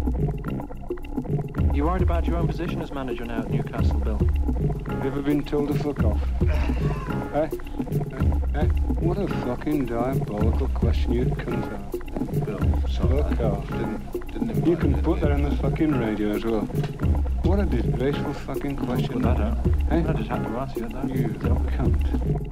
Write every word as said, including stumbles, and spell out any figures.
You worried about your own position as manager now at Newcastle, Bill? Ever been told to fuck off? eh? Eh? Eh? What a fucking diabolical question you'd cunt out. Bill, sorry. Fuck off. Didn't, didn't invite You can me, put did that you? on the fucking radio as well. What a disgraceful fucking question. Put that out. Eh? I just had to ask you that. You cunt.